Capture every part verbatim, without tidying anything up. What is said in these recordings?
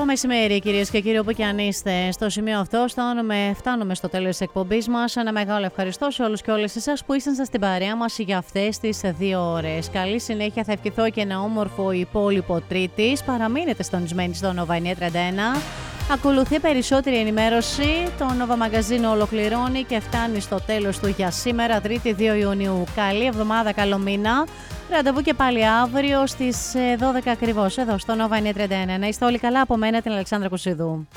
Καλό μεσημέρι, κυρίες και κύριοι, όπου και αν είστε. Στο σημείο αυτό φτάνουμε, φτάνουμε στο τέλος της εκπομπής μας. Ένα μεγάλο ευχαριστώ σε όλους και όλες εσάς που ήσασταν στην παρέα μας για αυτές τις δύο ώρες. Καλή συνέχεια, θα ευχηθώ και ένα όμορφο υπόλοιπο Τρίτης. Παραμείνετε στονισμένοι στο Nova εννιακόσια τριάντα ένα. Ακολουθεί περισσότερη ενημέρωση. Το Nova Magazine ολοκληρώνει και φτάνει στο τέλος του για σήμερα, Τρίτη δύο Ιουνίου. Καλή εβδομάδα, καλό μήνα. Ραντεβού και πάλι αύριο στις δώδεκα ακριβώς, εδώ στο Nova εννιακόσια τριάντα ένα. Να είστε όλοι καλά, από μένα την Αλεξάνδρα Κουσίδου.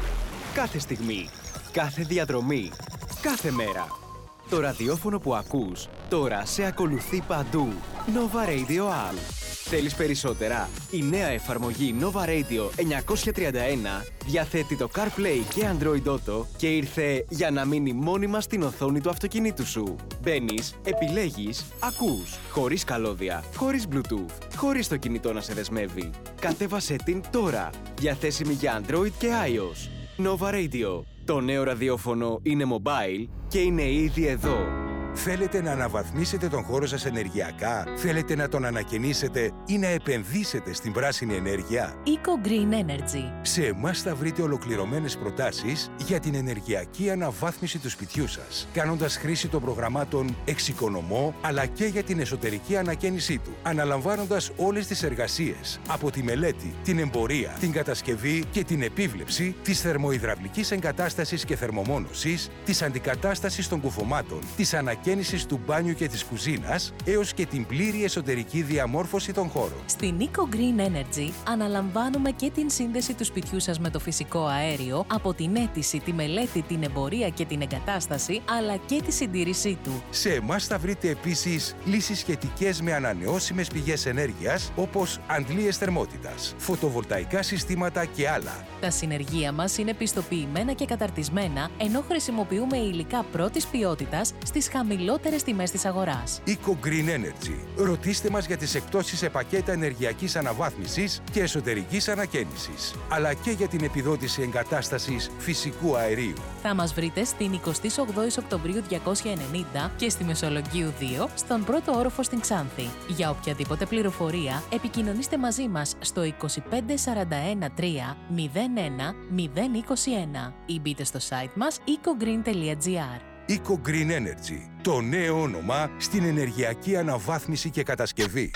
Κάθε στιγμή, κάθε διαδρομή, κάθε μέρα. Το ραδιόφωνο που ακούς, τώρα σε ακολουθεί παντού. Nova Radio App. Θέλεις περισσότερα? Η νέα εφαρμογή Nova Radio εννιακόσια τριάντα ένα διαθέτει το CarPlay και Android Auto και ήρθε για να μείνει μόνιμα στην οθόνη του αυτοκινήτου σου. Μπαίνεις, επιλέγεις, ακούς, χωρίς καλώδια, χωρίς Bluetooth, χωρίς το κινητό να σε δεσμεύει. Κατέβασέ την τώρα, διαθέσιμη για Android και iOS. Nova Radio. Το νέο ραδιόφωνο είναι mobile και είναι ήδη εδώ. Θέλετε να αναβαθμίσετε τον χώρο σας ενεργειακά? Θέλετε να τον ανακαινήσετε ή να επενδύσετε στην πράσινη ενέργεια? Eco Green Energy. Σε εμάς θα βρείτε ολοκληρωμένες προτάσεις για την ενεργειακή αναβάθμιση του σπιτιού σας, κάνοντας χρήση των προγραμμάτων Εξοικονομώ, αλλά και για την εσωτερική ανακαίνισή του, αναλαμβάνοντας όλες τις εργασίες, από τη μελέτη, την εμπορία, την κατασκευή και την επίβλεψη της θερμοϊδραυλικής εγκατάστασης και θερμομόνωσης, της αντικατάστασης των κουφωμάτων, της ανακαίνισης του μπάνιου και της κουζίνας, έως και την πλήρη εσωτερική διαμόρφωση των χώρων. Στην Eco Green Energy αναλαμβάνουμε και την σύνδεση του σπιτιού σας με το φυσικό αέριο, από την αίτηση, τη μελέτη, την εμπορία και την εγκατάσταση, αλλά και τη συντήρησή του. Σε εμάς θα βρείτε επίσης λύσεις σχετικές με ανανεώσιμες πηγές ενέργειας, όπως αντλίες θερμότητας, φωτοβολταϊκά συστήματα και άλλα. Τα συνεργεία μας είναι πιστοποιημένα και καταρτισμένα, ενώ χρησιμοποιούμε υλικά πρώτης ποιότητας στις χαμηλότερες τιμές της αγοράς. Eco Green Energy. Ρωτήστε μας για τις εκπτώσεις σε πακέτα ενεργειακής αναβάθμισης και εσωτερικής ανακαίνισης, αλλά και για την επιδότηση εγκατάστασης φυσικού αερίου. Θα μας βρείτε στην εικοστή όγδοη Οκτωβρίου διακόσια ενενήντα και στη Μεσολογγίου δύο, στον πρώτο όροφο στην Ξάνθη. Για οποιαδήποτε πληροφορία, επικοινωνήστε μαζί μας στο είκοσι πέντε σαράντα ένα τρία μηδέν ένα μηδέν είκοσι ένα ή μπείτε στο site μας eco green τελεία gr. Eco Green Energy. Το νέο όνομα στην ενεργειακή αναβάθμιση και κατασκευή.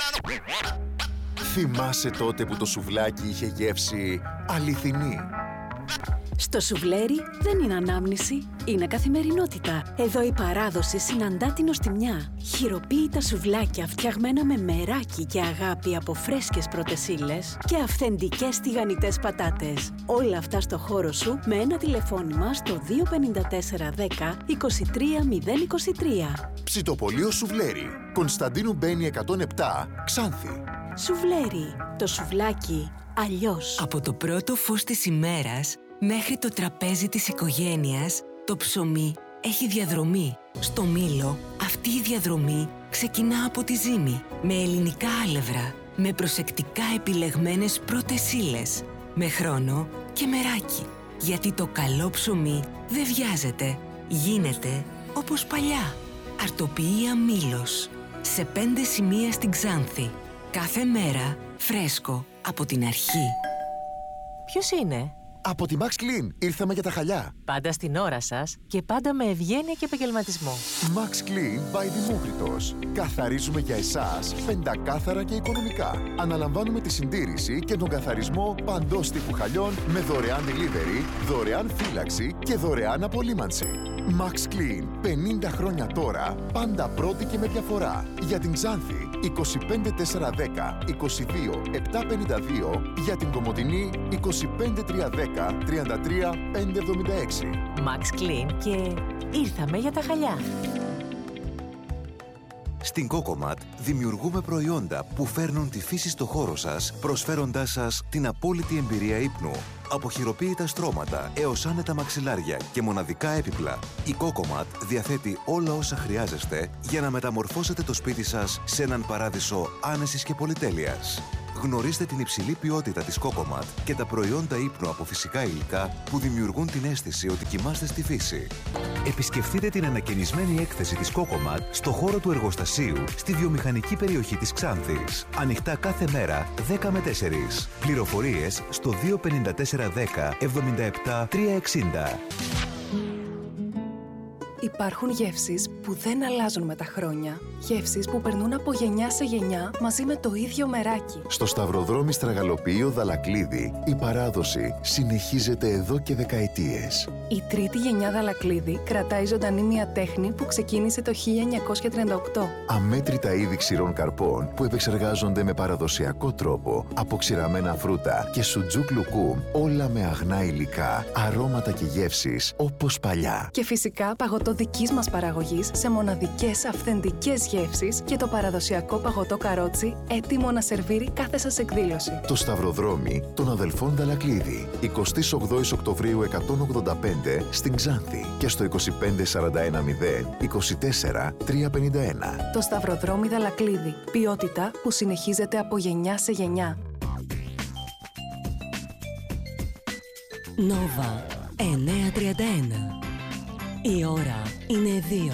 Θυμάσαι τότε που το σουβλάκι είχε γεύση αληθινή? Στο σουβλέρι δεν είναι ανάμνηση, είναι καθημερινότητα. Εδώ η παράδοση συναντά την νοστιμιά. Χειροποίητα σουβλάκια φτιαγμένα με μεράκι και αγάπη από φρέσκες πρώτες ύλες και αυθεντικές τηγανιτές πατάτες. Όλα αυτά στο χώρο σου με ένα τηλεφώνημα στο δύο πέντε τέσσερα δέκα είκοσι τρία μηδέν είκοσι τρία. Ψητοπολείο Σουβλέρι, Κωνσταντίνου Μπένη εκατόν επτά, Ξάνθη. Σουβλέρι, το σουβλάκι αλλιώς. Από το πρώτο φως της ημέρας μέχρι το τραπέζι της οικογένειας, το ψωμί έχει διαδρομή. Στο Μήλο, αυτή η διαδρομή ξεκινά από τη ζύμη, με ελληνικά άλευρα, με προσεκτικά επιλεγμένες πρώτες ύλες, με χρόνο και μεράκι. Γιατί το καλό ψωμί δεν βιάζεται, γίνεται όπως παλιά. Αρτοποιία Μήλος, σε πέντε σημεία στην Ξάνθη. Κάθε μέρα φρέσκο από την αρχή. Ποιος είναι? Από τη Max Clean ήρθαμε για τα χαλιά. Πάντα στην ώρα σας και πάντα με ευγένεια και επαγγελματισμό. Max Clean by Δημόκριτος. Καθαρίζουμε για εσάς πεντακάθαρα και οικονομικά. Αναλαμβάνουμε τη συντήρηση και τον καθαρισμό παντός τύπου χαλιών με δωρεάν delivery, δωρεάν φύλαξη και δωρεάν απολύμανση. Max Clean. πενήντα χρόνια τώρα, πάντα πρώτη και με διαφορά. Για την Ξάνθη, είκοσι πέντε τέσσερα δέκα είκοσι δύο επτακόσια πενήντα δύο. Για την Κομοτηνή, είκοσι πέντε τρία δέκα τριάντα τρία πεντακόσια εβδομήντα έξι. Max Clean και ήρθαμε για τα χαλιά. Στην Cocomat δημιουργούμε προϊόντα που φέρνουν τη φύση στο χώρο σας, προσφέροντάς σας την απόλυτη εμπειρία ύπνου. Από χειροποίητα στρώματα έως άνετα μαξιλάρια και μοναδικά έπιπλα, η Cocomat διαθέτει όλα όσα χρειάζεστε για να μεταμορφώσετε το σπίτι σας σε έναν παράδεισο άνεσης και πολυτέλειας. Γνωρίστε την υψηλή ποιότητα της Cocomat και τα προϊόντα ύπνου από φυσικά υλικά που δημιουργούν την αίσθηση ότι κοιμάστε στη φύση. Επισκεφτείτε την ανακαινισμένη έκθεση της Cocomat στο χώρο του εργοστασίου στη βιομηχανική περιοχή της Ξάνθης. Ανοιχτά κάθε μέρα δέκα με τέσσερις. Πληροφορίες στο δύο πέντε τέσσερα δέκα εβδομήντα επτά τριακόσια εξήντα. Υπάρχουν γεύσεις που δεν αλλάζουν με τα χρόνια. Γεύσεις που περνούν από γενιά σε γενιά μαζί με το ίδιο μεράκι. Στο Σταυροδρόμι Στραγαλοποιείο Δαλακλίδη, η παράδοση συνεχίζεται εδώ και δεκαετίες. Η τρίτη γενιά Δαλακλίδη κρατάει ζωντανή μια τέχνη που ξεκίνησε το χίλια εννιακόσια τριάντα οκτώ. Αμέτρητα είδη ξηρών καρπών που επεξεργάζονται με παραδοσιακό τρόπο από ξηραμένα φρούτα και σουτζούκ λουκούμ, όλα με αγνά υλικά, αρώματα και γεύσεις όπως παλιά. Και φυσικά παγωτό δικής μας παραγωγής σε μοναδικές αυθεντικές γεύσεις και το παραδοσιακό παγωτό καρότσι έτοιμο να σερβίρει κάθε σας εκδήλωση. Το Σταυροδρόμι των αδελφών Δαλακλίδη, εικοστή ογδόη Οκτωβρίου εκατόν ογδόντα πέντε στην Ξάνθη και στο είκοσι πέντε σαράντα ένα μηδέν είκοσι τέσσερα τριακόσια πενήντα ένα. Το Σταυροδρόμι Δαλακλίδη. Ποιότητα που συνεχίζεται από γενιά σε γενιά. Νόβα εννιακόσια τριάντα ένα. Η ώρα είναι δύο.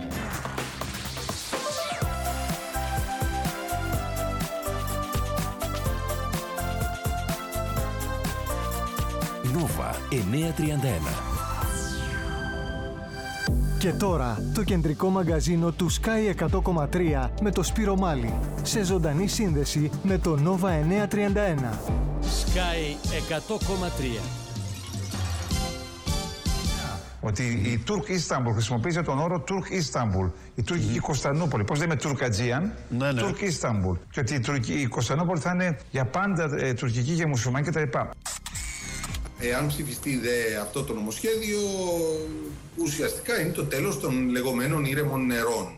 Νόβα εννιακόσια τριάντα ένα. Και τώρα το κεντρικό μαγκαζίνο του Sky εκατό κόμμα τρία με το Σπύρο Μάλη. Σε ζωντανή σύνδεση με το Nova εννιακόσια τριάντα ένα. Sky εκατό κόμμα τρία. Ότι η Τουρκ Ιστάμπουλ χρησιμοποίησε τον όρο Τουρκ Ιστάμπουλ. Η τουρκική mm. Κωνσταντινούπολη. Πώς λέμε Τουρκατζίαν, ναι, ναι. Τουρκ Ιστάμπουλ. Και ότι η, Τουρκική, η Κωνσταντινούπολη θα είναι για πάντα ε, τουρκική και μουσουλμάνη κτλ. Εάν ψηφιστεί δε αυτό το νομοσχέδιο, ουσιαστικά είναι το τέλος των λεγόμενων ήρεμων νερών.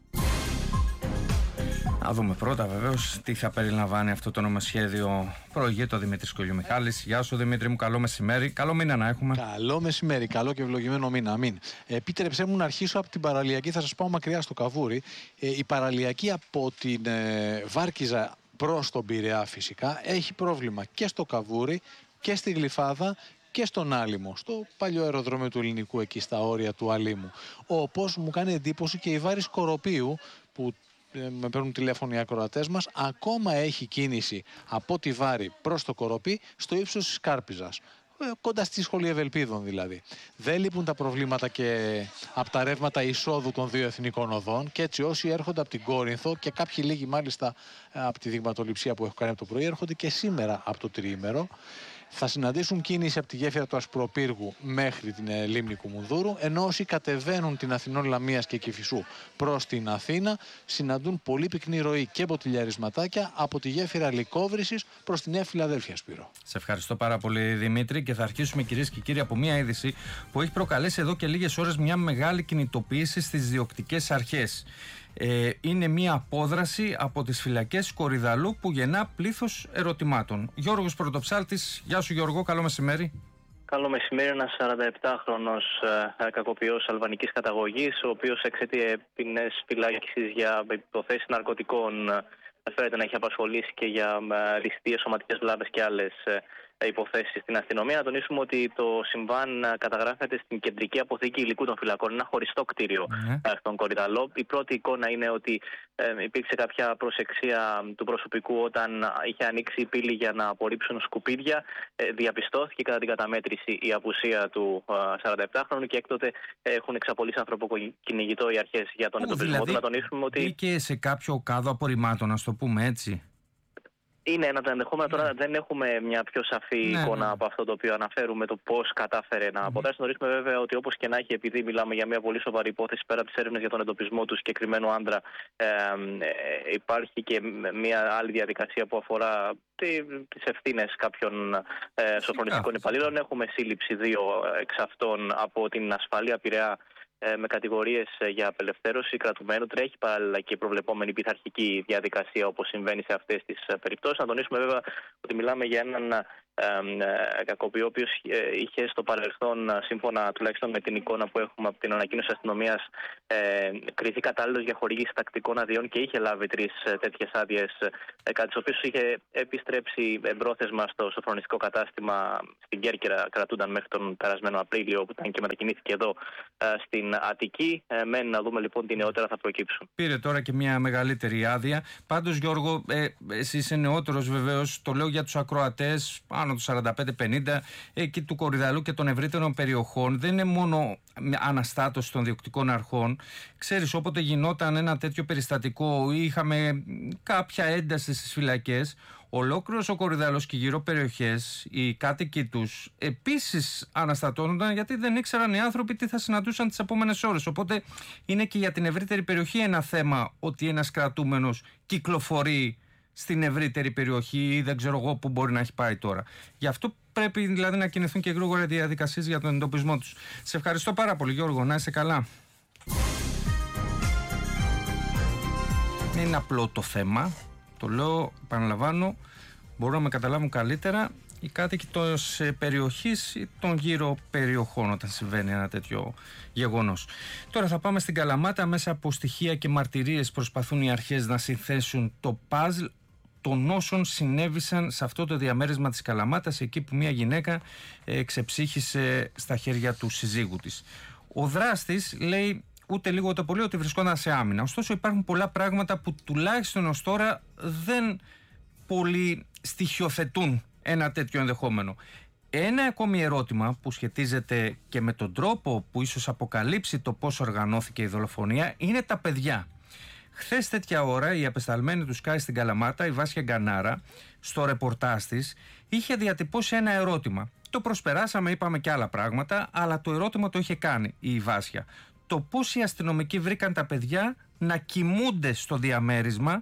Να δούμε πρώτα βεβαίως τι θα περιλαμβάνει αυτό το νομοσχέδιο. Προηγείται ο Δημήτρης Κολιομιχάλης. Γεια σου Δημήτρη μου, καλό μεσημέρι. Καλό μήνα να έχουμε. Καλό μεσημέρι, καλό και ευλογημένο μήνα. Αμήν. Επίτρεψέ μου να αρχίσω από την παραλιακή, θα σας πάω μακριά στο Καβούρι. Ε, η παραλιακή από την ε, Βάρκιζα προς τον Πειραιά φυσικά έχει πρόβλημα και στο Καβούρι και στη Γλυφάδα και στον Άλυμο, στο παλιό αεροδρόμιο του Ελληνικού, εκεί στα όρια του Αλήμου. Όπως μου κάνει εντύπωση και η Βάρη Σκοροπίου, που με παίρνουν τηλέφωνο οι ακροατές μας, ακόμα έχει κίνηση από τη Βάρη προς το Κοροπή στο ύψος της Κάρπιζας. Κοντά στη Σχολή Ευελπίδων δηλαδή. Δεν λείπουν τα προβλήματα και από τα ρεύματα εισόδου των δύο εθνικών οδών, και έτσι όσοι έρχονται από την Κόρινθο, και κάποιοι λίγοι μάλιστα από τη δειγματοληψία που έχω κάνει από το πρωί, έρχονται και σήμερα από το τριήμερο. Θα συναντήσουν κίνηση από τη γέφυρα του Ασπροπύργου μέχρι την ε, λίμνη Κουμουνδούρου, ενώ όσοι κατεβαίνουν την Αθηνών Λαμίας και Κηφισού προς την Αθήνα συναντούν πολύ πυκνή ροή και μποτιλιαρισματάκια από τη γέφυρα Λυκόβρησης προς τη Νέα Φιλαδέλφια, Σπύρο. Σε ευχαριστώ πάρα πολύ Δημήτρη, και θα αρχίσουμε κυρίες και κύριοι από μια είδηση που έχει προκαλέσει εδώ και λίγες ώρες μια μεγάλη κινητοποίηση στις διοκτικές αρχές. Ε, είναι μια απόδραση από τις φυλακές Κορυδαλού που γεννά πλήθος ερωτημάτων. Γιώργος Πρωτοψάλτης, γεια σου Γιώργο, καλό μεσημέρι. Καλό μεσημέρι, ένας σαρανταεπτάχρονος ε, κακοποιός αλβανικής καταγωγής, ο οποίος εξαιτία ποινές φυλάκισης για υποθέσεις ναρκωτικών ε, φέρεται να έχει απασχολήσει και για ε, ληστείες, σωματικές βλάβες και άλλες ε, υποθέσεις στην αστυνομία. Να τονίσουμε ότι το συμβάν καταγράφεται στην κεντρική αποθήκη υλικού των φυλακών, ένα χωριστό κτίριο mm. στον Κορυδαλό. Η πρώτη εικόνα είναι ότι ε, υπήρξε κάποια προσεξία του προσωπικού όταν είχε ανοίξει η πύλη για να απορρίψουν σκουπίδια. Ε, διαπιστώθηκε κατά την καταμέτρηση η απουσία του ε, σαρανταεπτάχρονου και έκτοτε έχουν εξαπολύσει ανθρωποκυνηγητό οι αρχές για τον εντοπισμό δηλαδή, του. Να τονίσουμε ότι μπήκε σε κάποιο κάδο απορριμμάτων, να το πούμε έτσι. Είναι ένα από τα ενδεχόμενα. Τώρα δεν έχουμε μια πιο σαφή ναι, εικόνα ναι. από αυτό το οποίο αναφέρουμε, το πώς κατάφερε να αποδράσει. Γνωρίζουμε βέβαια ότι όπως και να έχει, επειδή μιλάμε για μια πολύ σοβαρή υπόθεση, πέρα από τις έρευνες για τον εντοπισμό του συγκεκριμένου άντρα, ε, ε, υπάρχει και μια άλλη διαδικασία που αφορά τις ευθύνες κάποιων ε, σοφρονιστικών υπαλλήλων. Έχουμε σύλληψη δύο εξ αυτών από την ασφαλεία Πειραιά με κατηγορίες για απελευθέρωση κρατουμένου. Τρέχει παράλληλα και η προβλεπόμενη πειθαρχική διαδικασία, όπως συμβαίνει σε αυτές τις περιπτώσεις. Να τονίσουμε βέβαια ότι μιλάμε για έναν κακοποιό, ο οποίος είχε στο παρελθόν, σύμφωνα τουλάχιστον με την εικόνα που έχουμε από την ανακοίνωση αστυνομίας, ε, κριθεί κατάλληλος για χορήγηση τακτικών αδειών και είχε λάβει τρεις τέτοιες άδειες, κάτι τις οποίες είχε επιστρέψει εμπρόθεσμα στο σοφρονιστικό κατάστημα στην Κέρκυρα, κρατούνταν μέχρι τον περασμένο Απρίλιο, που ήταν και μετακινήθηκε εδώ ε, στην Αττική. Ε, μένει να δούμε λοιπόν τι νεότερα θα προκύψουν. Πήρε τώρα και μια μεγαλύτερη άδεια. Πάντως, Γιώργο, ε, εσύ είσαι νεότερος βεβαίως, το λέω για τους ακροατές άνω του σαράντα πέντε πενήντα, εκεί του Κορυδαλού και των ευρύτερων περιοχών. Δεν είναι μόνο αναστάτωση των διοκτικών αρχών. Ξέρεις, όποτε γινόταν ένα τέτοιο περιστατικό ή είχαμε κάποια ένταση στις φυλακές, ολόκληρος ο Κορυδαλός και γύρω περιοχές, οι κάτοικοι τους επίσης αναστατώνονταν, γιατί δεν ήξεραν οι άνθρωποι τι θα συναντούσαν τις επόμενες ώρες. Οπότε είναι και για την ευρύτερη περιοχή ένα θέμα ότι ένας κρατούμενος κυκλοφορεί στην ευρύτερη περιοχή ή δεν ξέρω εγώ που μπορεί να έχει πάει τώρα. Γι' αυτό πρέπει δηλαδή να κινηθούν και γρήγορα διαδικασίες για τον εντοπισμό τους. Σε ευχαριστώ πάρα πολύ, Γιώργο. Να είσαι καλά. Δεν είναι απλό το θέμα. Το λέω, επαναλαμβάνω, μπορούν να με καταλάβουν καλύτερα οι κάτοικοι της περιοχής ή των γύρω περιοχών όταν συμβαίνει ένα τέτοιο γεγονός. Τώρα θα πάμε στην Καλαμάτα. Μέσα από στοιχεία και μαρτυρίες προσπαθούν οι αρχές να συνθέσουν το παζλ των όσων συνέβησαν σε αυτό το διαμέρισμα της Καλαμάτας, εκεί που μια γυναίκα ε, ξεψύχησε στα χέρια του συζύγου της. Ο δράστης λέει ούτε λίγο ούτε πολύ ότι βρισκόταν σε άμυνα. Ωστόσο υπάρχουν πολλά πράγματα που τουλάχιστον ως τώρα δεν πολύ στοιχειοθετούν ένα τέτοιο ενδεχόμενο. Ένα ακόμη ερώτημα που σχετίζεται και με τον τρόπο που ίσως αποκαλύψει το πώς οργανώθηκε η δολοφονία είναι τα παιδιά. Χθες τέτοια ώρα η απεσταλμένη του Sky στην Καλαμάτα, η Βάσια Γκανάρα, στο ρεπορτάζ της είχε διατυπώσει ένα ερώτημα. Το προσπεράσαμε, είπαμε και άλλα πράγματα, αλλά το ερώτημα το είχε κάνει η Βάσια. Το πώς οι αστυνομικοί βρήκαν τα παιδιά να κοιμούνται στο διαμέρισμα,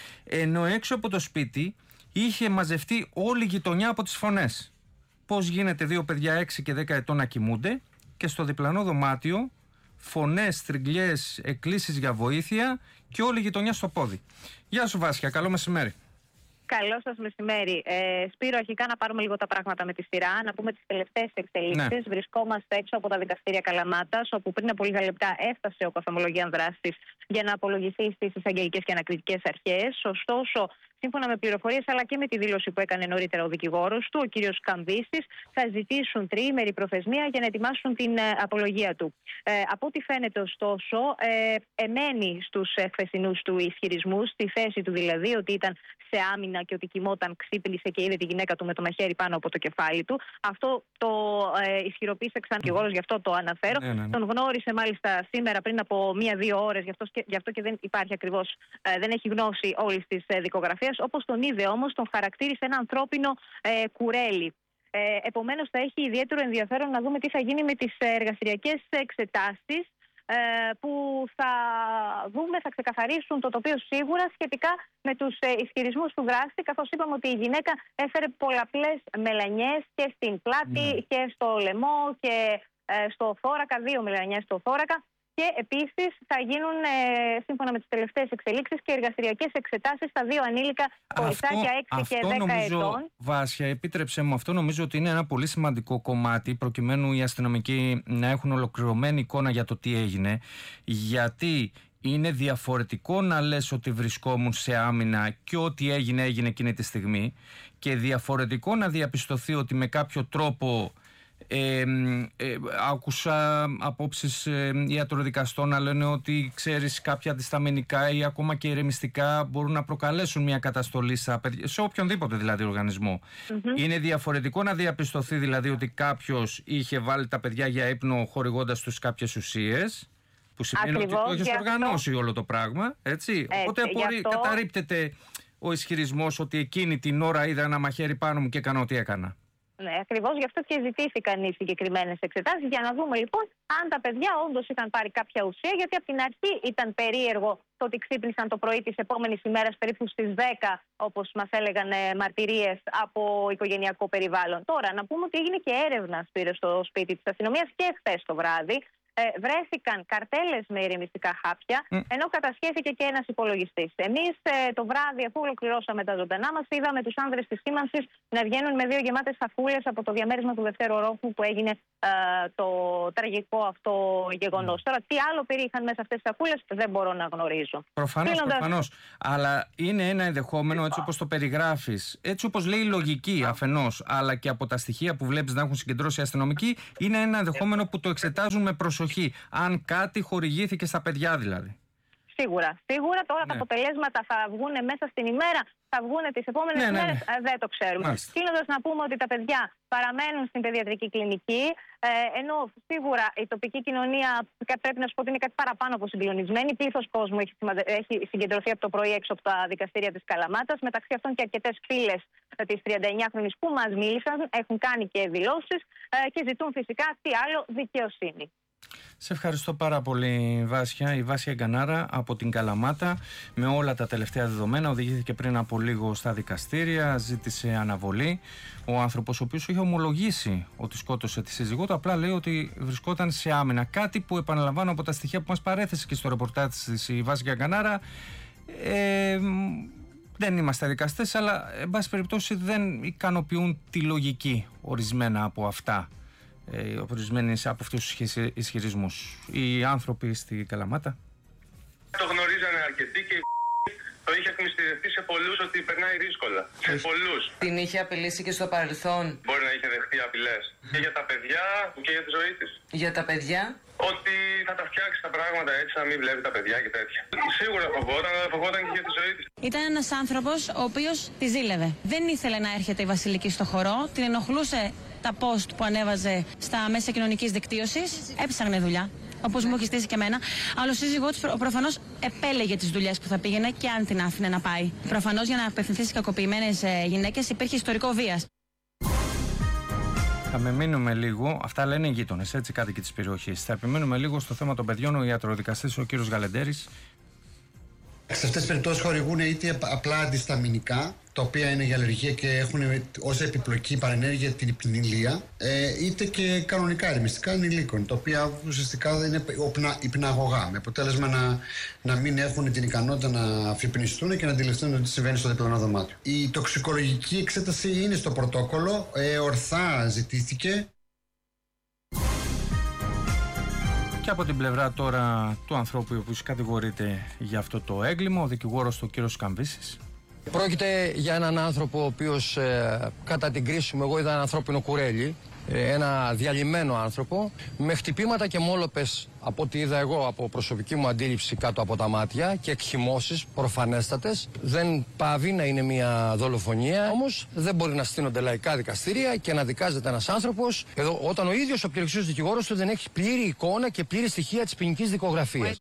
ενώ έξω από το σπίτι είχε μαζευτεί όλη η γειτονιά από τις φωνές. Πώς γίνεται δύο παιδιά έξι και δέκα ετών να κοιμούνται και στο διπλανό δωμάτιο φωνές, τριγκλιές, εκκλήσεις για βοήθεια και όλη η γειτονιά στο πόδι. Γεια σου Βάσια, καλό μεσημέρι. Καλό σας μεσημέρι. Ε, Σπύρο, αρχικά να πάρουμε λίγο τα πράγματα με τη σειρά, να πούμε τις τελευταίες εξελίξεις. Ναι. Βρισκόμαστε έξω από τα δικαστήρια Καλαμάτας, όπου πριν από λίγα λεπτά έφτασε ο καθομολογιαν δράστης για να απολογηθεί στις εισαγγελικές και ανακριτικές αρχές. Ωστόσο, σύμφωνα με πληροφορίες αλλά και με τη δήλωση που έκανε νωρίτερα ο δικηγόρος του, ο κύριος Καμβίσης, θα ζητήσουν τριήμερη προθεσμία για να ετοιμάσουν την ε, απολογία του. Ε, από ό,τι φαίνεται, ωστόσο, ε, εμένει στους χθεσινούς του ισχυρισμούς, στη θέση του δηλαδή ότι ήταν σε άμυνα και ότι κοιμόταν, ξύπνησε και είδε τη γυναίκα του με το μαχαίρι πάνω από το κεφάλι του. Αυτό το ε, ισχυροποίησε ξανά ο δικηγόρος, γι' αυτό το αναφέρω. Ναι, ναι, ναι. Τον γνώρισε μάλιστα σήμερα πριν από μία-δύο ώρες, γι' αυτό, γι' αυτό και δεν υπάρχει ακριβώς, ε, δεν έχει γνώση όλης της ε, δικογραφίας. Όπως τον είδε όμως, τον χαρακτήρισε ένα ανθρώπινο ε, κουρέλι. Ε, επομένως, θα έχει ιδιαίτερο ενδιαφέρον να δούμε τι θα γίνει με τις εργαστηριακές εξετάσεις ε, που θα δούμε, θα ξεκαθαρίσουν το τοπίο σίγουρα σχετικά με τους ε, ισχυρισμούς του δράστη, καθώς είπαμε ότι η γυναίκα έφερε πολλαπλές μελανιές και στην πλάτη mm. και στο λαιμό και ε, στο θώρακα, δύο μελανιές στο θώρακα. Και επίσης θα γίνουν, ε, σύμφωνα με τις τελευταίες εξελίξεις, και εργαστηριακές εξετάσεις στα δύο ανήλικα κοριτσάκια έξι και δέκα νομίζω, ετών. Βάσια, επίτρεψε μου, αυτό νομίζω ότι είναι ένα πολύ σημαντικό κομμάτι, προκειμένου οι αστυνομικοί να έχουν ολοκληρωμένη εικόνα για το τι έγινε. Γιατί είναι διαφορετικό να λες ότι βρισκόμουν σε άμυνα και ό,τι έγινε έγινε εκείνη τη στιγμή, και διαφορετικό να διαπιστωθεί ότι με κάποιο τρόπο. Ε, ε, άκουσα απόψεις ε, ιατροδικαστών να λένε ότι ξέρεις, κάποια αντισταμινικά ή ακόμα και ηρεμιστικά μπορούν να προκαλέσουν μια καταστολή στα παιδιά, σε οποιονδήποτε δηλαδή οργανισμό. Mm-hmm. Είναι διαφορετικό να διαπιστωθεί δηλαδή ότι κάποιος είχε βάλει τα παιδιά για ύπνο χορηγώντας τους κάποιες ουσίες, που σημαίνει Ακριβώς, ότι το έχεις οργανώσει αυτό όλο το πράγμα, έτσι. έτσι Οπότε απορρί, αυτό καταρρίπτεται ο ισχυρισμός ότι εκείνη την ώρα είδα ένα μαχαίρι πάνω μου και έκανα ό,τι έκανα. Ναι, ακριβώς γι' αυτό και ζητήθηκαν οι συγκεκριμένες εξετάσεις, για να δούμε λοιπόν αν τα παιδιά όντως είχαν πάρει κάποια ουσία, γιατί από την αρχή ήταν περίεργο το ότι ξύπνησαν το πρωί της επόμενης ημέρας περίπου στις δέκα, όπως μας έλεγαν μαρτυρίες από οικογενειακό περιβάλλον. Τώρα, να πούμε ότι έγινε και έρευνα, Σπύρο, στο σπίτι της αστυνομίας και χθες το βράδυ. ε, βρέθηκαν καρτέλες με ηρεμιστικά χάπια, mm. ενώ κατασχέθηκε και ένας υπολογιστής. Εμείς ε, το βράδυ, αφού ολοκληρώσαμε τα ζωντανά μας, είδαμε τους άνδρες της σήμανσης να βγαίνουν με δύο γεμάτες σακούλες από το διαμέρισμα του δευτέρου ορόφου που έγινε ε, το τραγικό αυτό γεγονός. Mm. Τώρα, τι άλλο περιείχαν μέσα αυτές τις σακούλες, δεν μπορώ να γνωρίζω. Προφανώς, Κλείνοντας... προφανώς. Αλλά είναι ένα ενδεχόμενο, έτσι όπως το περιγράφεις, έτσι όπως λέει η λογική αφενός, αλλά και από τα στοιχεία που βλέπεις να έχουν συγκεντρώσει οι αστυνομικοί, είναι ένα ενδεχόμενο που το εξετάζουν με προσοχή. Αν κάτι χορηγήθηκε στα παιδιά δηλαδή. Σίγουρα. Σίγουρα τώρα ναι. τα αποτελέσματα θα βγουν μέσα στην ημέρα, θα βγουν τις επόμενες ναι, ναι, ναι. ημέρες, δεν το ξέρουμε. Κλείνοντας να πούμε ότι τα παιδιά παραμένουν στην παιδιατρική κλινική, ε, ενώ σίγουρα η τοπική κοινωνία, πρέπει να σου πω ότι είναι κάτι παραπάνω από συγκλονισμένη. Πλήθος κόσμου έχει, έχει συγκεντρωθεί από το πρωί έξω από τα δικαστήρια της Καλαμάτας, μεταξύ αυτών και αρκετές φίλες της τριανταεννιάχρονης που μας μίλησαν, έχουν κάνει και δηλώσεις ε, και ζητούν φυσικά τι άλλο, δικαιοσύνη. Σε ευχαριστώ πάρα πολύ, Βάσια. Η Βάσια Γκανάρα από την Καλαμάτα, με όλα τα τελευταία δεδομένα, οδηγήθηκε πριν από λίγο στα δικαστήρια, ζήτησε αναβολή. Ο άνθρωπος, ο οποίος είχε ομολογήσει ότι σκότωσε τη σύζυγό του, απλά λέει ότι βρισκόταν σε άμυνα. Κάτι που, επαναλαμβάνω, από τα στοιχεία που μας παρέθεσε και στο ρεπορτάζ της η Βάσια Γκανάρα, ε, δεν είμαστε δικαστές, αλλά εν πάση περιπτώσει δεν ικανοποιούν τη λογική ορισμένα από αυτά. Ε, ορισμένες από αυτούς τους ισχυρισμούς. Οι άνθρωποι στη Καλαμάτα το γνωρίζανε αρκετοί και το είχε εκμυστηρευτεί σε πολλούς ότι περνάει δύσκολα. Σε πολλούς. Την είχε απειλήσει και στο παρελθόν. Μπορεί να είχε δεχτεί απειλές. Και για τα παιδιά και για τη ζωή της. Για τα παιδιά. Ότι θα τα φτιάξει τα πράγματα έτσι, να μην βλέπει τα παιδιά και τέτοια. Σίγουρα φοβόταν, αλλά φοβόταν και για τη ζωή της. Ήταν ένας άνθρωπος ο οποίος τη ζήλευε. Δεν ήθελε να έρχεται η Βασιλική στο χορό, την ενοχλούσε τα post που ανέβαζε στα μέσα κοινωνικής δικτύωσης, έψαχνε δουλειά, όπως μου έχει στήσει και εμένα. Αλλά ο σύζυγός της προφανώς επέλεγε τις δουλειές που θα πήγαινε και αν την άφηνε να πάει. Προφανώς για να απευθυνθεί στις κακοποιημένες γυναίκες υπήρχε ιστορικό βίας. Θα επιμείνουμε λίγο, αυτά λένε οι γείτονες, έτσι, κάτοικοι της περιοχής. Θα επιμείνουμε λίγο στο θέμα των παιδιών, ο ιατροδικαστής, ο κύριος Γαλεντέρης. Σε αυτές τις περιπτώσεις χορηγούν είτε απλά αντισταμινικά, τα οποία είναι για αλλεργία και έχουν ως επιπλοκή παρενέργεια την υπνηλία, ε, είτε και κανονικά ηρεμιστικά ανηλίκων, τα οποία ουσιαστικά είναι υπναγωγά, με αποτέλεσμα να, να μην έχουν την ικανότητα να αφυπνιστούν και να αντιληφθούν τι συμβαίνει στο διπλανό δωμάτιο. Η τοξικολογική εξέταση είναι στο πρωτόκολλο, ε, ορθά ζητήθηκε. Και από την πλευρά τώρα του ανθρώπου που κατηγορείται για αυτό το έγκλημα, ο δικηγόρος του κύριος Καμβίσης. Πρόκειται για έναν άνθρωπο ο οποίος ε, κατά την κρίση μου, εγώ είδα ένα ανθρώπινο κουρέλι, ε, ένα διαλυμένο άνθρωπο, με χτυπήματα και μόλοπες από ό,τι είδα εγώ από προσωπική μου αντίληψη κάτω από τα μάτια και εκχυμώσεις προφανέστατες. Δεν πάβει να είναι μια δολοφονία, όμως δεν μπορεί να στείνονται λαϊκά δικαστήρια και να δικάζεται ένας άνθρωπος εδώ, όταν ο ίδιος ο πληροξίος δικηγόρος του δεν έχει πλήρη εικόνα και πλήρη στοιχεία της ποινικής δικογραφίας.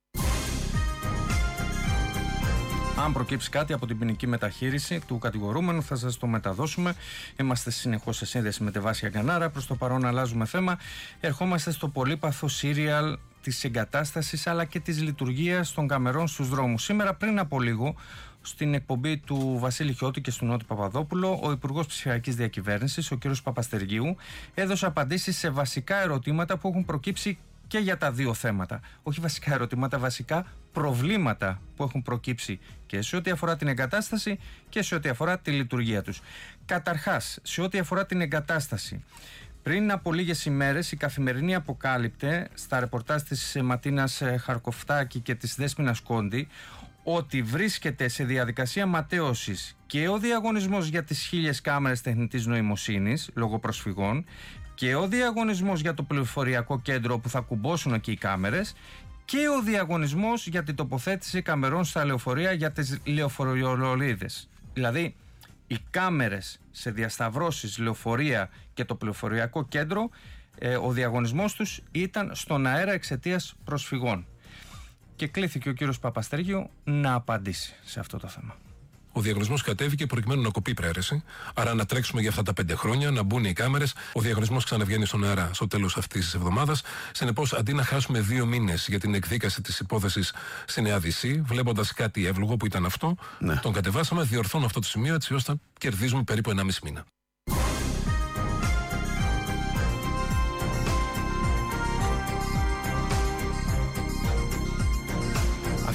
Αν προκύψει κάτι από την ποινική μεταχείριση του κατηγορούμενου, θα σας το μεταδώσουμε. Είμαστε συνεχώς σε σύνδεση με τη Βάσια Γκανάρα. Προς το παρόν, αλλάζουμε θέμα. Ερχόμαστε στο πολύπαθο σύριαλ της εγκατάστασης αλλά και της λειτουργίας των καμερών στους δρόμους. Σήμερα, πριν από λίγο, στην εκπομπή του Βασίλη Χιώτη και του Νότι Παπαδόπουλο, ο Υπουργός Ψηφιακής Διακυβέρνησης, ο κ. Παπαστεργίου, έδωσε απαντήσεις σε βασικά ερωτήματα που έχουν προκύψει και για τα δύο θέματα. Όχι βασικά ερωτήματα, βασικά προβλήματα που έχουν προκύψει και σε ό,τι αφορά την εγκατάσταση και σε ό,τι αφορά τη λειτουργία τους. Καταρχάς, σε ό,τι αφορά την εγκατάσταση, πριν από λίγες ημέρες η Καθημερινή αποκάλυπτε στα ρεπορτάζ της Ματίνας Χαρκοφτάκη και της Δέσποινας Κόντι ότι βρίσκεται σε διαδικασία ματέωσης και ο διαγωνισμός για τις χίλιες κάμερες τεχνητής νοημοσύνης λόγω προσφυγών και ο διαγωνισμός για το πληροφοριακό κέντρο που θα κουμπώσουν εκεί οι κάμερες και ο διαγωνισμός για την τοποθέτηση καμερών στα λεωφορεία για τις λεωφοριολολίδες. Δηλαδή, οι κάμερες σε διασταυρώσεις, λεωφορεία και το πληροφοριακό κέντρο, ε, ο διαγωνισμός τους ήταν στον αέρα εξαιτίας προσφυγών. Και κλήθηκε ο κύριος Παπαστέργιο να απαντήσει σε αυτό το θέμα. Ο διαγωνισμός κατέβηκε προκειμένου να κοπεί η προαίρεση. Άρα να τρέξουμε για αυτά τα πέντε χρόνια, να μπουν οι κάμερες. Ο διαγωνισμός ξαναβγαίνει στον αέρα στο τέλος αυτής της εβδομάδας. Συνεπώς, αντί να χάσουμε δύο μήνες για την εκδίκαση της υπόθεσης στη Νέα Δύση, βλέποντας κάτι εύλογο που ήταν αυτό, ναι. τον κατεβάσαμε, διορθώνω αυτό το σημείο έτσι ώστε να κερδίζουμε περίπου ενάμιση μήνα.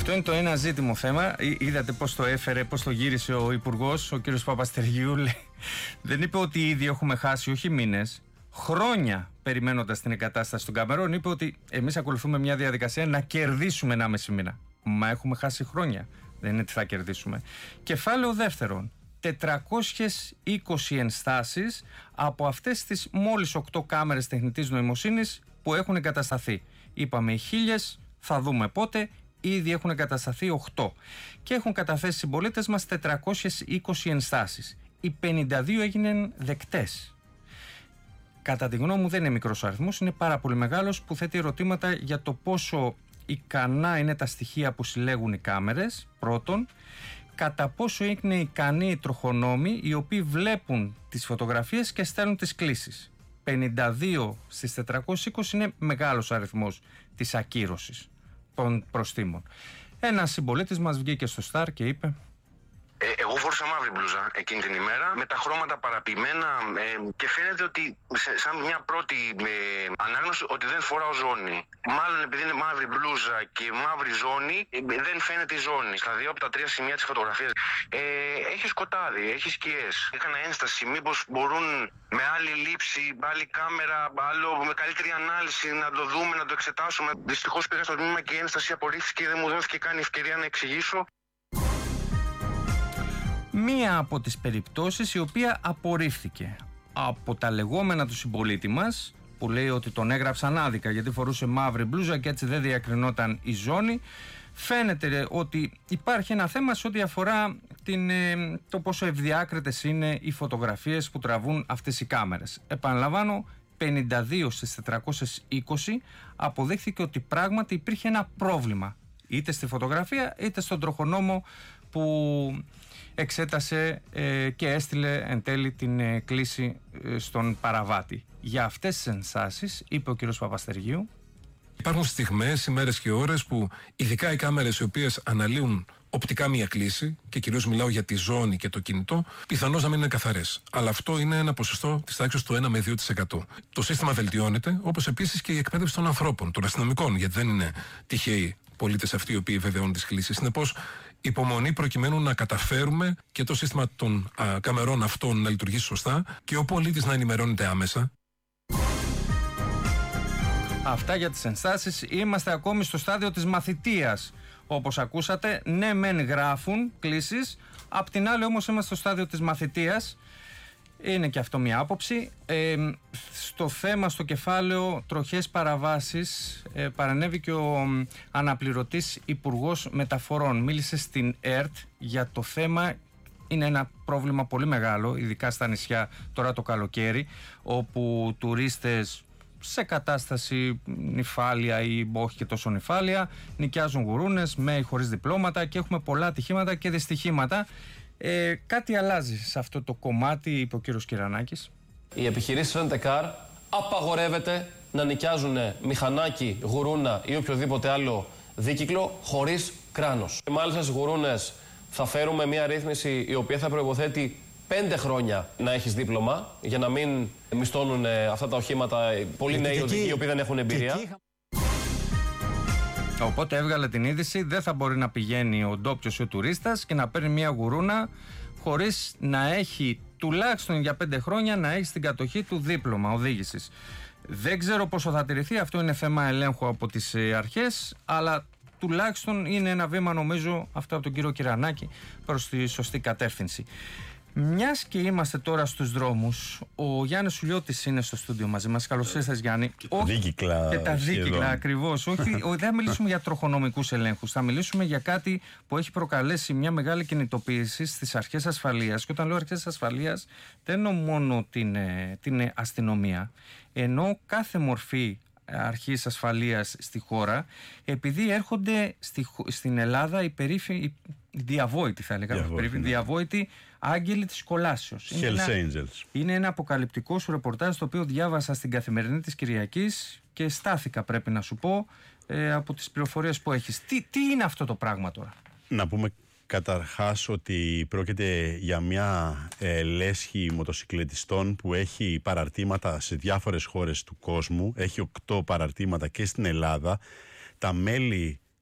Αυτό είναι το ένα ζήτημο θέμα. Είδατε πώς το έφερε, πώς το γύρισε ο Υπουργός, ο κύριος Παπαστεργίου. Δεν είπε ότι ήδη έχουμε χάσει όχι μήνες, χρόνια περιμένοντας την εγκατάσταση των καμερών. Είπε ότι εμείς ακολουθούμε μια διαδικασία να κερδίσουμε ενάμιση μήνα. Μα έχουμε χάσει χρόνια. Δεν είναι τι θα κερδίσουμε. Κεφάλαιο δεύτερον. τετρακόσιες είκοσι ενστάσεις από αυτές τις μόλις οκτώ κάμερες τεχνητής νοημοσύνης που έχουν εγκατασταθεί. Είπαμε οι χίλιες, θα δούμε πότε. Ήδη έχουν εγκατασταθεί οκτώ και έχουν καταθέσει συμπολίτες μας τετρακόσιες είκοσι ενστάσεις. Οι πενήντα δύο έγιναν δεκτές. Κατά τη γνώμη μου δεν είναι μικρός αριθμός, είναι πάρα πολύ μεγάλος, που θέτει ερωτήματα για το πόσο ικανά είναι τα στοιχεία που συλλέγουν οι κάμερες, πρώτον, κατά πόσο είναι ικανοί οι τροχονόμοι οι οποίοι βλέπουν τις φωτογραφίες και στέλνουν τις κλήσεις. πενήντα δύο στις τετρακόσιες είκοσι είναι μεγάλος αριθμός της ακύρωσης των προστίμων. Ένας συμπολίτης μας βγήκε στο Σταρ και είπε: Ε, εγώ φόρησα μαύρη μπλούζα εκείνη την ημέρα με τα χρώματα παραποιημένα ε, και φαίνεται ότι σε, σαν μια πρώτη ε, ανάγνωση ότι δεν φοράω ζώνη. Μάλλον επειδή είναι μαύρη μπλούζα και μαύρη ζώνη ε, δεν φαίνεται η ζώνη. Στα δύο από τα τρία σημεία της φωτογραφίας ε, έχει σκοτάδι, έχει σκιές. Έκανα ένσταση μήπως μπορούν με άλλη λήψη, άλλη κάμερα, άλλο, με καλύτερη ανάλυση να το δούμε, να το εξετάσουμε. Δυστυχώς πήγα στο τμήμα και η ένσταση απορρίφθηκε και δεν μου δόθηκε καν η ευκαιρία να εξηγήσω. Μία από τις περιπτώσεις η οποία απορρίφθηκε από τα λεγόμενα του συμπολίτη μας, που λέει ότι τον έγραψαν άδικα γιατί φορούσε μαύρη μπλούζα και έτσι δεν διακρινόταν η ζώνη. Φαίνεται ότι υπάρχει ένα θέμα σε ό,τι αφορά την, το πόσο ευδιάκριτες είναι οι φωτογραφίες που τραβούν αυτές οι κάμερες. Επαναλαμβάνω, πενήντα δύο στις τετρακόσιες είκοσι αποδείχθηκε ότι πράγματι υπήρχε ένα πρόβλημα, είτε στη φωτογραφία είτε στον τροχονόμο που εξέτασε ε, και έστειλε εν τέλει την ε, κλήση ε, στον παραβάτη. Για αυτές τις ενστάσεις, είπε ο κ. Παπαστεργίου, υπάρχουν στιγμές, ημέρες και ώρες που ειδικά οι κάμερες οι οποίες αναλύουν οπτικά μία κλήση, και κυρίως μιλάω για τη ζώνη και το κινητό, πιθανώς να μην είναι καθαρές. Αλλά αυτό είναι ένα ποσοστό της τάξης του ένα με δύο τοις εκατό. Το σύστημα βελτιώνεται, όπως επίσης και η εκπαίδευση των ανθρώπων, των αστυνομικών, γιατί δεν είναι τυχαίοι πολίτες αυτοί οι οποίοι βεβαιώνουν τις κλήσεις. Συνεπώς, υπομονή προκειμένου να καταφέρουμε και το σύστημα των α, καμερών αυτών να λειτουργήσει σωστά και ο πολίτης να ενημερώνεται άμεσα. Αυτά για τις ενστάσεις. Είμαστε ακόμη στο στάδιο της μαθητείας. Όπως ακούσατε, ναι μεν γράφουν κλήσεις, απ' την άλλη όμως είμαστε στο στάδιο της μαθητείας. Είναι και αυτό μια άποψη. Ε, στο θέμα, στο κεφάλαιο τροχές παραβάσεις, ε, παρανέβη και ο ε, αναπληρωτής Υπουργός Μεταφορών. Μίλησε στην ΕΡΤ για το θέμα. Είναι ένα πρόβλημα πολύ μεγάλο, ειδικά στα νησιά τώρα το καλοκαίρι, όπου τουρίστες σε κατάσταση νυφάλια ή όχι και τόσο νυφάλια νοικιάζουν γουρούνες με ή χωρίς διπλώματα και έχουμε πολλά ατυχήματα και δυστυχήματα. Ε, κάτι αλλάζει σε αυτό το κομμάτι, είπε ο κύριος Κυρανάκης. Οι επιχειρήσεις Rent-A-Car απαγορεύεται να νοικιάζουν μηχανάκι, γουρούνα ή οποιοδήποτε άλλο δίκυκλο χωρίς κράνος. Και μάλιστα στις γουρούνες θα φέρουμε μια ρύθμιση η οποία θα προϋποθέτει πέντε χρόνια να έχεις δίπλωμα για να μην μισθώνουν αυτά τα οχήματα πολλοί νέοι οδηγοί οι οποίοι δεν έχουν εμπειρία. Οπότε έβγαλε την είδηση, δεν θα μπορεί να πηγαίνει ο ντόπιος ή ο τουρίστας και να παίρνει μια γουρούνα χωρίς να έχει τουλάχιστον για πέντε χρόνια να έχει στην κατοχή του δίπλωμα οδήγησης. Δεν ξέρω πόσο θα τηρηθεί, αυτό είναι θέμα ελέγχου από τις αρχές, αλλά τουλάχιστον είναι ένα βήμα, νομίζω, αυτό από τον κύριο Κυρανάκη, προς τη σωστή κατεύθυνση. Μιας και είμαστε τώρα στους δρόμους, ο Γιάννης Σουλιώτης είναι στο στούντιο μαζί μας. Καλώς ήρθες, Γιάννη. Και τα δίκυκλα. Και τα δίκυκλα, ακριβώς. Όχι, δεν θα μιλήσουμε για τροχονομικούς ελέγχους. Θα μιλήσουμε για κάτι που έχει προκαλέσει μια μεγάλη κινητοποίηση στις αρχές ασφαλείας. Και όταν λέω αρχές ασφαλείας, δεν εννοώ μόνο την, την αστυνομία. Εννοώ κάθε μορφή αρχής ασφαλείας στη χώρα, επειδή έρχονται στη, στην Ελλάδα οι περίφημοι, διαβόητοι θα έλεγα, διαβόητοι, ναι. διαβόητοι άγγελοι της κολάσεως. Hells είναι, Angels. Είναι ένα αποκαλυπτικό σου ρεπορτάζ το οποίο διάβασα στην Καθημερινή της Κυριακής και στάθηκα, πρέπει να σου πω, ε, από τις πληροφορίες που έχεις. Τι, τι είναι αυτό το πράγμα τώρα? Να πούμε καταρχάς ότι πρόκειται για μια ε, λέσχη μοτοσυκλετιστών που έχει παραρτήματα σε διάφορες χώρες του κόσμου. Έχει οκτώ παραρτήματα και στην Ελλάδα. Τα μέλη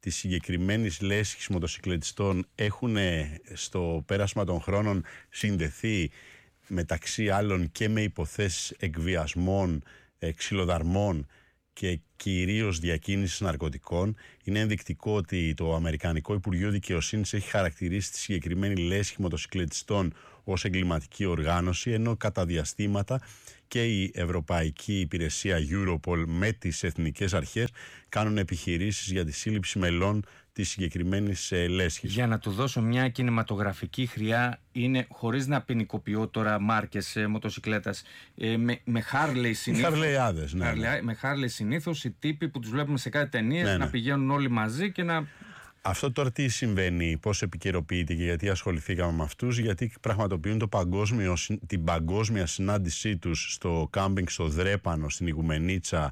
της συγκεκριμένης λέσχης μοτοσυκλετιστών έχουν στο πέρασμα των χρόνων συνδεθεί μεταξύ άλλων και με υποθέσεις εκβιασμών, ξυλοδαρμών και κυρίως διακίνησης ναρκωτικών. Είναι ενδεικτικό ότι το Αμερικανικό Υπουργείο Δικαιοσύνης έχει χαρακτηρίσει τη συγκεκριμένη λέσχη μοτοσυκλετιστών ως εγκληματική οργάνωση, ενώ κατά διαστήματα και η Ευρωπαϊκή Υπηρεσία Europol με τις εθνικές αρχές κάνουν επιχειρήσεις για τη σύλληψη μελών της συγκεκριμένης ε, λέσχης. Για να του δώσω μια κινηματογραφική χρειά, είναι, χωρίς να ποινικοποιώ τώρα μάρκες ε, μοτοσυκλέτας, ε, με, με Harley συνήθως. Χαρλεϊάδες, ναι, ναι. Με Harley συνήθως οι τύποι που τους βλέπουμε σε κάτι ταινίες, ναι, ναι, να πηγαίνουν όλοι μαζί και να... Αυτό τώρα τι συμβαίνει, πώς επικαιροποιείται και γιατί ασχοληθήκαμε με αυτούς? Γιατί πραγματοποιούν το παγκόσμιο, την παγκόσμια συνάντησή τους στο κάμπινγκ στο Δρέπανο, στην Ιγουμενίτσα,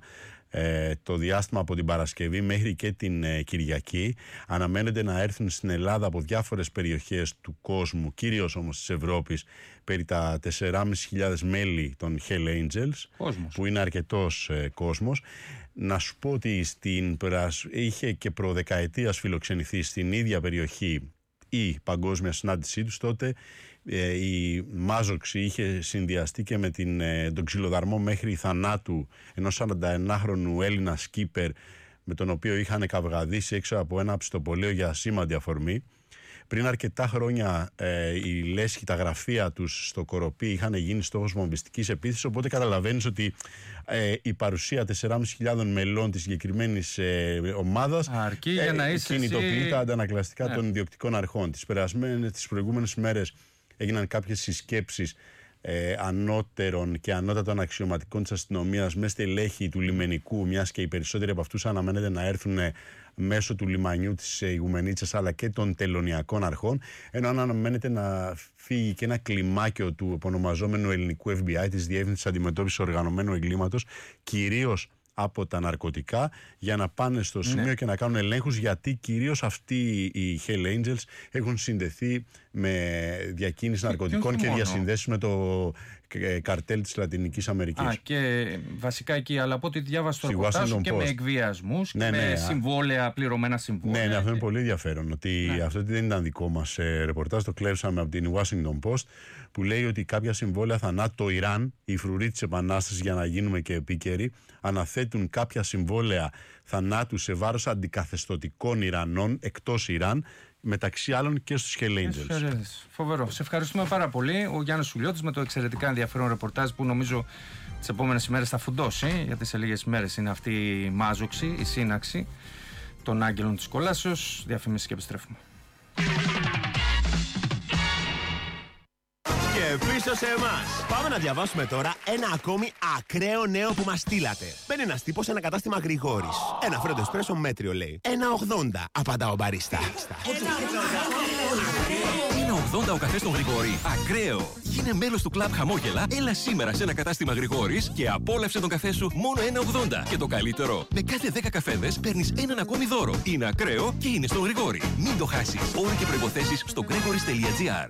ε, το διάστημα από την Παρασκευή μέχρι και την ε, Κυριακή. Αναμένεται να έρθουν στην Ελλάδα από διάφορες περιοχές του κόσμου, κυρίως όμως της Ευρώπης, περί τα τέσσερις χιλιάδες πεντακόσια μέλη των Hell Angels, κόσμος, που είναι αρκετός ε, κόσμος. Να σου πω ότι στην, είχε και προδεκαετίας φιλοξενηθεί στην ίδια περιοχή η παγκόσμια συνάντησή τους. Τότε ε, η μάζοξη είχε συνδυαστεί και με την, ε, τον ξυλοδαρμό μέχρι θανάτου ενός σαρανταενάχρονου Έλληνα σκίπερ, με τον οποίο είχαν καυγαδίσει έξω από ένα ψητοπολείο για ασήμαντη αφορμή. Πριν αρκετά χρόνια ε, η λέσχη, τα γραφεία τους στο Κοροπή είχαν γίνει στόχος βομβιστικής επίθεσης, οπότε καταλαβαίνεις ότι ε, η παρουσία τεσσεράμισι χιλιάδων μελών της συγκεκριμένης ε, ομάδας αρκεί για ε, να είσαι κινητοποιεί εσύ... τα αντανακλαστικά ναι. των ιδιοκτικών αρχών. Τις, περασμένες, τις προηγούμενες μέρες έγιναν κάποιες συσκέψεις ε, ανώτερων και ανώτατων αξιωματικών της αστυνομίας με στελέχη του λιμενικού, μιας και οι περισσότεροι από αυτούς αναμένεται να έρθουν μέσω του λιμανιού της Ιγουμενίτσας αλλά και των τελωνιακών αρχών, ενώ αναμένεται να φύγει και ένα κλιμάκιο του επωνομαζόμενου ελληνικού Εφ Μπι Άι, της Διεύθυνσης Αντιμετώπισης Οργανωμένου Εγκλήματος, κυρίως από τα ναρκωτικά, για να πάνε στο σημείο ναι. και να κάνουν ελέγχους, γιατί κυρίως αυτοί οι Hell Angels έχουν συνδεθεί με διακίνηση ναρκωτικών και, και διασυνδέσεις με το καρτέλ της Λατινικής Αμερικής. Α, και βασικά εκεί, αλλά από ό,τι διάβασα στο ρεπορτάζ σου και με εκβιασμούς ναι, και ναι, με συμβόλαια, πληρωμένα συμβόλαια. Ναι, ναι, αυτό είναι και... πολύ ενδιαφέρον. Ότι ναι. αυτό δεν ήταν δικό μας ε, ρεπορτάζ, το κλέψαμε από την Washington Post, που λέει ότι κάποια συμβόλαια θανάτου, το Ιράν, η φρουρή της Επανάστασης, για να γίνουμε και επίκαιροι, αναθέτουν κάποια συμβόλαια θανάτου σε βάρος αντικαθεστωτικών Ιρανών εκτός Ιράν, μεταξύ άλλων και στους Hell Angels. Φοβερό. Σε ευχαριστούμε πάρα πολύ. Ο Γιάννης Σουλιώτης με το εξαιρετικά ενδιαφέρον ρεπορτάζ που νομίζω τις επόμενες ημέρες θα φουντώσει, γιατί σε λίγες ημέρες είναι αυτή η μάζοξη, η σύναξη των άγγελων της κολάσεως. Διαφημίσεις και επιστρέφουμε. Και πίσω σε εμάς. Πάμε να διαβάσουμε τώρα ένα ακόμη ακραίο νέο που μας στείλατε. Μπαίνει ένας τύπος σε ένα κατάστημα Γρηγόρης. Ένα φρέντο εσπρέσο μέτριο, λέει. ένα ογδόντα, απαντά ο μπαρίστα. ένα ογδόντα ο καφές των Γρηγόρη. Ακραίο. Γίνε μέλος του κλαμπ Χαμόγελα. Έλα σήμερα σε ένα κατάστημα Γρηγόρης και απόλαυσε τον καφέ σου μόνο ένα ογδόντα. Και το καλύτερο, με κάθε δέκα καφέδες παίρνεις έναν ακόμη δώρο. Είναι ακραίο και είναι στον Γρηγόρη. Μην το χάσεις. Όροι και προϋποθέσεις στο gregoris τελεία gr.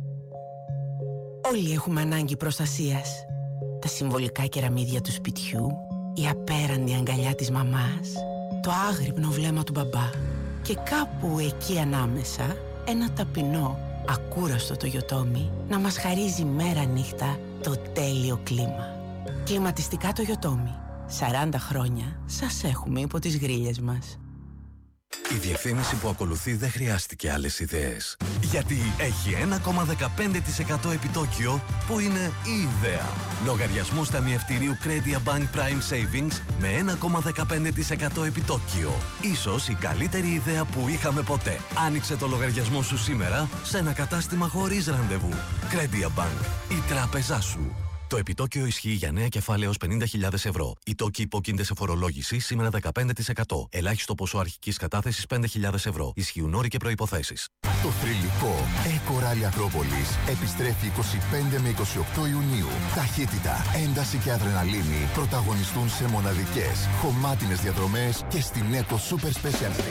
Όλοι έχουμε ανάγκη προστασίας. Τα συμβολικά κεραμίδια του σπιτιού, η απέραντη αγκαλιά της μαμάς, το άγρυπνο βλέμμα του μπαμπά και κάπου εκεί ανάμεσα ένα ταπεινό, ακούραστο Toyotomi να μας χαρίζει μέρα νύχτα το τέλειο κλίμα. Κλιματιστικά Toyotomi. σαράντα χρόνια σας έχουμε υπό τις γρίλες μας. Η διευθύνηση που ακολουθεί δεν χρειάστηκε άλλες ιδέες. Γιατί έχει ένα κόμμα δεκαπέντε τοις εκατό επιτόκιο που είναι η ιδέα. Λογαριασμούς ταμιευτηρίου Crediabank Prime Savings με ένα κόμμα δεκαπέντε τοις εκατό επιτόκιο. Ίσως η καλύτερη ιδέα που είχαμε ποτέ. Άνοιξε το λογαριασμό σου σήμερα σε ένα κατάστημα χωρίς ραντεβού. Crediabank, η τράπεζά σου. Το επιτόκιο ισχύει για νέα κεφάλαια έως πενήντα χιλιάδες ευρώ. Οι τόκοι υπόκεινται σε φορολόγηση σήμερα δεκαπέντε τοις εκατό. Ελάχιστο ποσό αρχικής κατάθεσης πέντε χιλιάδες ευρώ. Ισχύουν όροι και προϋποθέσεις. Το θρυλικό Eco Rally Ακρόπολης επιστρέφει είκοσι πέντε με είκοσι οκτώ Ιουνίου. Ταχύτητα, ένταση και αδρεναλίνη πρωταγωνιστούν σε μοναδικές, χωμάτινες διαδρομές και στην Eco Super Specialty.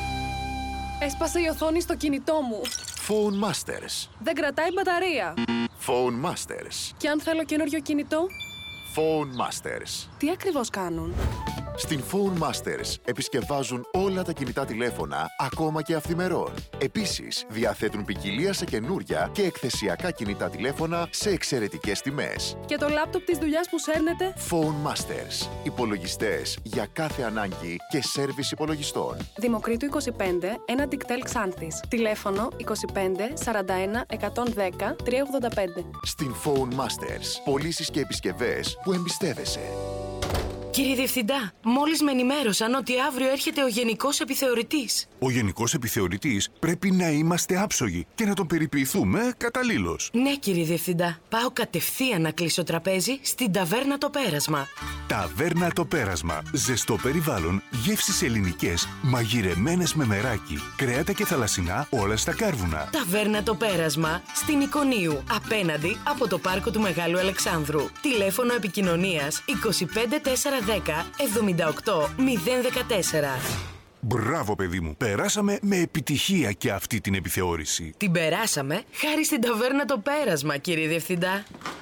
Έσπασε η οθόνη στο κινητό μου. Phone Masters. Δεν κρατάει μπαταρία. Phone Masters. Και αν θέλω καινούριο κινητό? Phone Masters. Τι ακριβώς κάνουν? Στην Phone Masters επισκευάζουν όλα τα κινητά τηλέφωνα, ακόμα και αυθημερών. Επίσης, διαθέτουν ποικιλία σε καινούρια και εκθεσιακά κινητά τηλέφωνα σε εξαιρετικές τιμές. Και το λάπτοπ της δουλειάς που σέρνετε? Phone Masters. Υπολογιστές για κάθε ανάγκη και σέρβις υπολογιστών. Δημοκρίτου είκοσι πέντε, ένα Dictel Xanthis. Τηλέφωνο είκοσι πέντε σαράντα ένα εκατόν δέκα τριακόσια ογδόντα πέντε. Στην Phone Masters. Πωλήσεις και επισκευές που εμπιστεύεσαι. Κύριε Διευθυντά, μόλις με ενημέρωσαν ότι αύριο έρχεται ο Γενικός Επιθεωρητής. Ο Γενικός Επιθεωρητής πρέπει να είμαστε άψογοι και να τον περιποιηθούμε καταλήλως. Ναι, κύριε Διευθυντά. Πάω κατευθείαν να κλείσω τραπέζι στην Ταβέρνα Το Πέρασμα. Ταβέρνα Το Πέρασμα. Ζεστό περιβάλλον, γεύσεις ελληνικές, μαγειρεμένες με μεράκι, κρέατα και θαλασσινά όλα στα κάρβουνα. Ταβέρνα Το Πέρασμα στην Εικονίου, απέναντι από το πάρκο του Μεγάλου Αλεξάνδρου. Τηλέφωνο επικοινωνίας είκοσι πέντε τέσσερα δέκα εβδομήντα οκτώ μηδέν δεκατέσσερα. Μπράβο, παιδί μου. Περάσαμε με επιτυχία και αυτή την επιθεώρηση. Την περάσαμε χάρη στην Ταβέρνα Το Πέρασμα, κύριε Διευθυντά.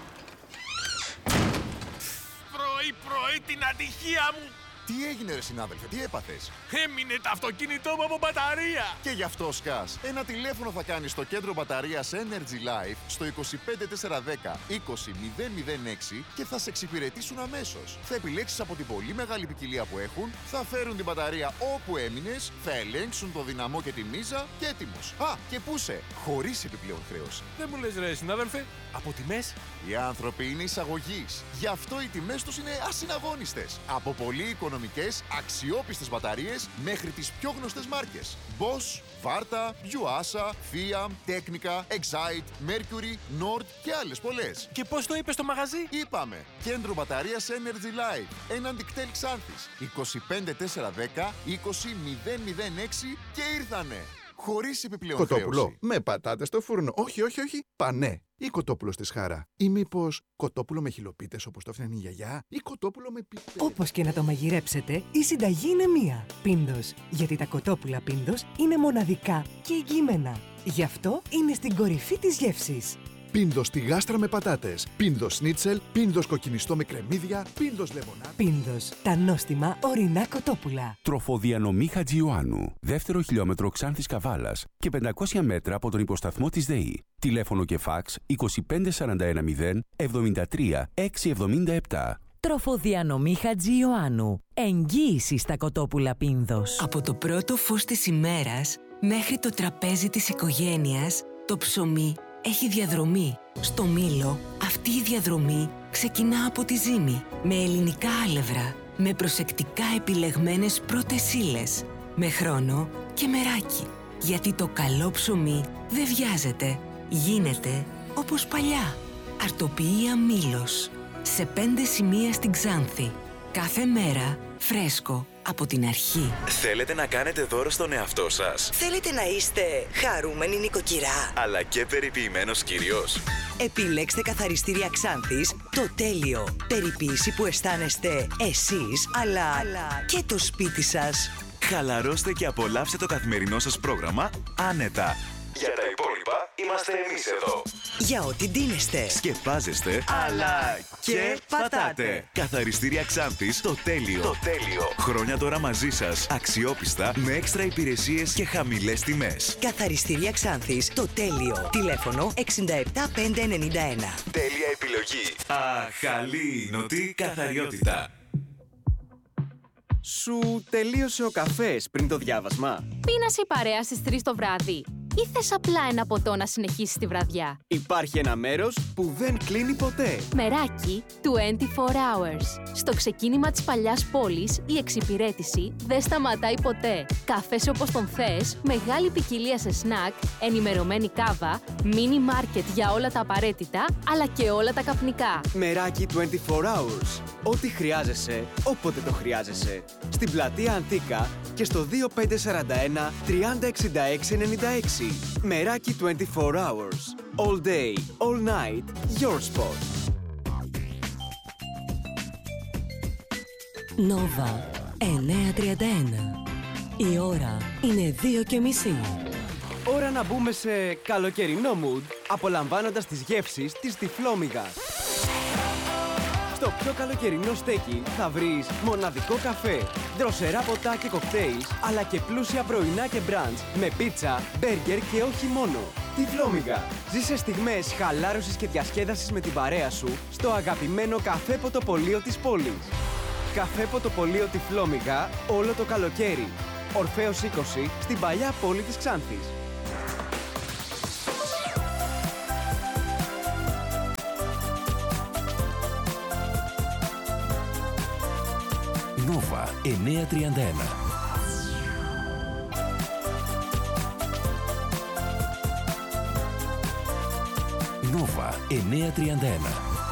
Πρωί-πρωί την ατυχία μου. Τι έγινε, ρε συνάδελφε, τι έπαθες? Έμεινε το αυτοκίνητό μου από μπαταρία. Και γι' αυτό σκάς. Ένα τηλέφωνο θα κάνεις στο κέντρο μπαταρίας Energy Life στο είκοσι πέντε τέσσερα δέκα είκοσι μηδέν μηδέν έξι και θα σε εξυπηρετήσουν αμέσως. Θα επιλέξεις από την πολύ μεγάλη ποικιλία που έχουν, θα φέρουν την μπαταρία όπου έμεινες, θα ελέγξουν το δυναμό και τη μίζα και έτοιμος. Α, και πούσε, χωρίς επιπλέον χρέωση. Δεν μου λες, ρε συνάδελφε, από τιμές? Οι άνθρωποι είναι εισαγωγής. Γι' αυτό οι τιμές τους είναι ασυναγώνιστες. Από πολύ οικονομικές, αξιόπιστες μπαταρίες μέχρι τις πιο γνωστές μάρκες. Bosch, Varta, Yuasa, Fiat, Technica, Excite, Mercury, Nord και άλλες πολλές. Και πώς το είπες στο μαγαζί? Είπαμε, κέντρο μπαταρίας Energy Life. Έναν Dictel Xanthis. είκοσι πέντε τέσσερα δέκα είκοσι μηδέν μηδέν έξι και ήρθανε. Χωρίς επιπλέον Κοτόπουλο χρέωση. με πατάτες στο φούρνο. Όχι, όχι, όχι. Πανέ. Ή κοτόπουλο στη σχάρα. Ή μήπως κοτόπουλο με χιλοπίτες όπως το έφτιανε η γιαγιά. Ή κοτόπουλο με πίτες. Όπως και να το μαγειρέψετε, η συνταγή είναι μία. Πίντος. Γιατί τα κοτόπουλα Πίντος είναι μοναδικά και εγγυημένα. Γι' αυτό είναι στην κορυφή της γεύσης. Πίντος στη γάστρα με πατάτες. Πίντος σνίτσελ. Πίντος κοκκινιστό με κρεμμύδια. Πίντος λεμονά. Πίντος. Τα νόστιμα ορεινά κοτόπουλα. Τροφοδιανομή Χατζιωάννου. Δεύτερο χιλιόμετρο Ξάνθης Καβάλας και πεντακόσια μέτρα από τον υποσταθμό της ΔΕΗ. Τηλέφωνο και φάξ είκοσι πέντε σαράντα ένα μηδέν εβδομήντα τρία έξι εβδομήντα επτά. Τροφοδιανομή Χατζιωάννου. Εγγύηση στα κοτόπουλα Πίνδος. Από το πρώτο φως της ημέρας μέχρι το τραπέζι της οικογένειας, το ψωμί έχει διαδρομή. Στο Μήλο αυτή η διαδρομή ξεκινά από τη ζύμη, με ελληνικά άλευρα, με προσεκτικά επιλεγμένες πρώτες ύλες, με χρόνο και μεράκι. Γιατί το καλό ψωμί δεν βιάζεται, γίνεται όπως παλιά. Αρτοποιία Μήλος. Σε πέντε σημεία στην Ξάνθη. Κάθε μέρα φρέσκο από την αρχή. Θέλετε να κάνετε δώρο στον εαυτό σας? Θέλετε να είστε χαρούμενη νοικοκυρά, αλλά και περιποιημένος κύριος? Επιλέξτε καθαριστήρια Ξάνθης, το τέλειο. Περιποίηση που αισθάνεστε εσείς, αλλά, αλλά και το σπίτι σας. Χαλαρώστε και απολαύστε το καθημερινό σας πρόγραμμα άνετα. Για τα υπόλοιπα είμαστε εμείς εδώ. Για ό,τι ντύνεστε, σκεπάζεστε, αλλά και πατάτε. Καθαριστήρια Ξάνθης, το τέλειο. Το τέλειο. Χρόνια τώρα μαζί σας, αξιόπιστα, με έξτρα υπηρεσίες και χαμηλές τιμές. Καθαριστήρια Ξάνθης, το τέλειο. Τηλέφωνο εξήντα επτά πεντακόσια ενενήντα ένα. Τέλεια επιλογή. Αχαλή νοτή καθαριότητα. Σου τελείωσε ο καφές πριν το διάβασμα? Πίνασε η παρέα στις τρεις το βράδυ ή θες απλά ένα ποτό να συνεχίσεις τη βραδιά? Υπάρχει ένα μέρος που δεν κλείνει ποτέ. Μεράκι είκοσι τέσσερις hours. Στο ξεκίνημα της παλιάς πόλης, η εξυπηρέτηση δεν σταματάει ποτέ. Καφές όπως τον θες, μεγάλη ποικιλία σε σνακ, ενημερωμένη κάβα, μίνι μάρκετ για όλα τα απαραίτητα, αλλά και όλα τα καπνικά. Μεράκι είκοσι τέσσερις hours. Ό,τι χρειάζεσαι, όποτε το χρειάζεσαι. Στην πλατεία Αντίκα και στο δύο πέντε τέσσερα ένα τριάντα εξήντα έξι ενενήντα έξι. Μεράκι είκοσι τέσσερις hours. All day, all night, your spot. Νόβα εννιακόσια τριάντα ένα. Η ώρα είναι δύο και μισή. Ώρα να μπούμε σε καλοκαιρινό mood, απολαμβάνοντας τις γεύσεις της Τυφλόμυγας. Στο πιο καλοκαιρινό στέκι θα βρεις μοναδικό καφέ, δροσερά ποτά και κοκτέιλ, αλλά και πλούσια πρωινά και μπραντς με πίτσα, μπέργκερ και όχι μόνο. Τυφλόμυγα. Ζήσε στιγμές χαλάρωσης και διασκέδασης με την παρέα σου στο αγαπημένο καφέ ποτοπωλείο της πόλης. Καφέ ποτοπωλείο Τυφλόμυγα όλο το καλοκαίρι. Ορφέως είκοσι στην παλιά πόλη της Ξάνθης. Νόβα εννιακόσια τριάντα ένα. Νόβα εννιακόσια τριάντα ένα.